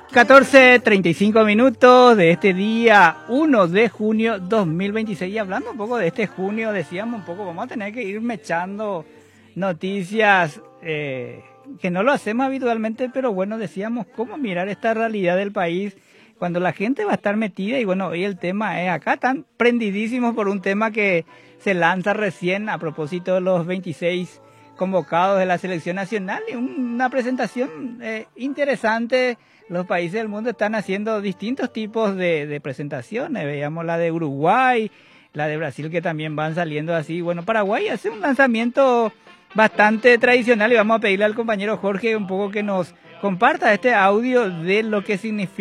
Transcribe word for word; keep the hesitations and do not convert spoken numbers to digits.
catorce treinta y cinco minutos de este día uno de junio dos mil veintiséis. Y hablando un poco de este junio, decíamos un poco, vamos a tener que ir mechando noticias eh, que no lo hacemos habitualmente, pero bueno, decíamos cómo mirar esta realidad del país cuando la gente va a estar metida. Y bueno, hoy el tema es acá, están prendidísimos por un tema que se lanza recién a propósito de los veintiséis convocados de la selección nacional, y una presentación eh, interesante. Los países del mundo están haciendo distintos tipos de, de presentaciones. Veíamos la de Uruguay, la de Brasil, que también van saliendo así. Bueno, Paraguay hace un lanzamiento bastante tradicional y vamos a pedirle al compañero Jorge un poco que nos comparta este audio de lo que significa